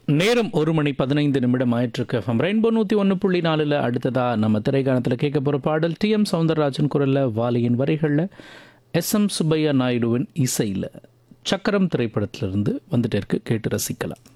நேரம் 1:15 ஆயிட்டிருக்கு. FM rainbow 101.4 அடுத்ததாக நம்ம திரைக்காணத்தில் கேட்க போகிற பாடல் டிஎம் சௌந்தரராஜன் குரலில், வாலியின் வரிகளில், எஸ்எம் சுப்பையா நாயுடுவின் இசையில் சக்கரம் திரைப்படத்திலிருந்து வந்துட்டே இருக்கு. கேட்டு ரசிக்கலாம்.